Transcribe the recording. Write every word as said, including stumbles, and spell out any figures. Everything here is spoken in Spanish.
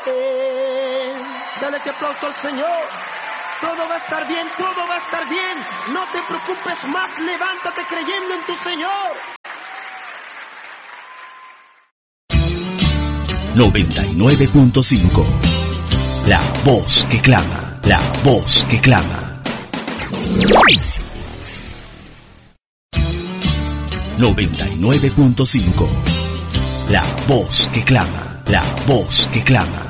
levántate. Dale ese aplauso al Señor. Todo va a estar bien, todo va a estar bien. No te preocupes más, levántate creyendo en tu Señor. noventa y nueve punto cinco. La voz que clama, la voz que clama. noventa y nueve punto cinco. La voz que clama, la voz que clama.